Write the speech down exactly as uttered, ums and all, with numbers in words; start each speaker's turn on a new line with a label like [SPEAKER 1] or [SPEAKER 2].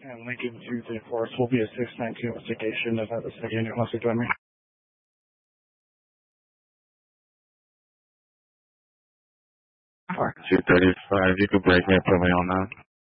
[SPEAKER 1] And Lincoln two three four will be a six nine two investigation if the second unit wants to join me.
[SPEAKER 2] two thirty-five, you can break me and put me on that.